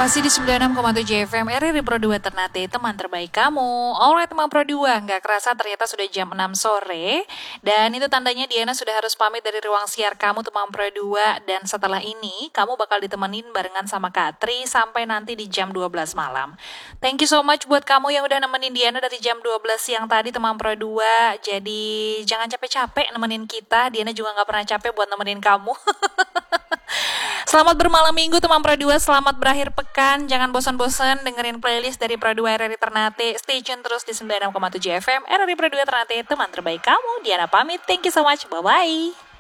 Masih di 96,7 FM RRI Pro 2 Ternate, teman terbaik kamu. Alright teman Pro 2, nggak kerasa ternyata sudah jam 6 sore. Dan itu tandanya Diana sudah harus pamit dari ruang siar kamu teman Pro 2. Dan setelah ini, kamu bakal ditemenin barengan sama Kak Tri sampai nanti di jam 12 malam. Thank you so much buat kamu yang udah nemenin Diana dari jam 12 siang tadi teman Pro 2. Jadi jangan capek-capek nemenin kita, Diana juga nggak pernah capek buat nemenin kamu. Selamat bermalam minggu teman Pro 2, selamat berakhir pekan. Jangan bosan-bosan dengerin playlist dari Pro 2 RRI Ternate. Stay tune terus di 96,7 FM RRI Pro 2 Ternate, teman terbaik kamu. Diana pamit, thank you so much, bye-bye.